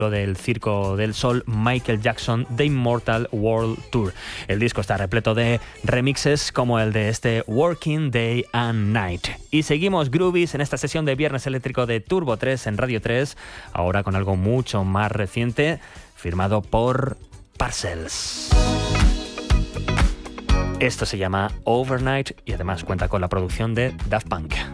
del Circo del Sol, Michael Jackson, The Immortal World Tour. El disco está repleto de remixes como el de este Working Day and Night. Y seguimos groovies en esta sesión de Viernes Eléctrico de Turbo 3 en Radio 3, ahora con algo mucho más reciente, firmado por Parcels. Esto se llama Overnight y además cuenta con la producción de Daft Punk.